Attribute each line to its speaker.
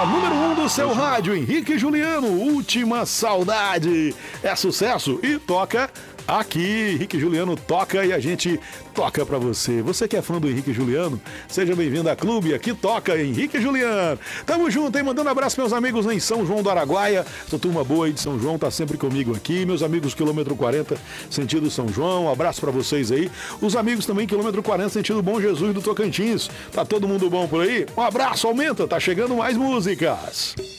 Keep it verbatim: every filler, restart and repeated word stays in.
Speaker 1: número um do seu rádio, Henrique e Juliano, Última Saudade. É sucesso e toca aqui. Henrique e Juliano toca e a gente toca pra você. Você que é fã do Henrique e Juliano, seja bem-vindo a clube. Aqui toca Henrique e Juliano. Tamo junto, hein? Mandando um abraço meus amigos em São João do Araguaia. Essa turma boa aí de São João tá sempre comigo aqui. Meus amigos quilômetro quarenta, sentido São João. Um abraço pra vocês aí. Os amigos também quilômetro quarenta, sentido Bom Jesus do Tocantins. Tá todo mundo bom por aí? Um abraço, aumenta. Tá chegando mais músicas.